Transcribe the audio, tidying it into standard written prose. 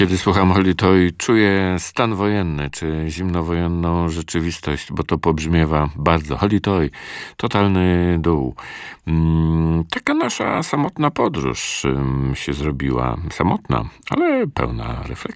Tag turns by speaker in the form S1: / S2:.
S1: Kiedy słucham Holy Toy, czuję stan wojenny czy zimnowojenną rzeczywistość, bo to pobrzmiewa bardzo. Holy Toy, totalny dół. Taka nasza samotna podróż się zrobiła. Samotna, ale pełna refleksji.